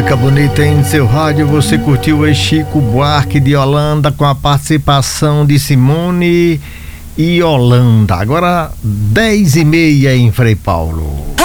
Música bonita em seu rádio. Você curtiu aí Chico Buarque de Holanda com a participação de Simone e Holanda. Agora 10h30 em Frei Paulo.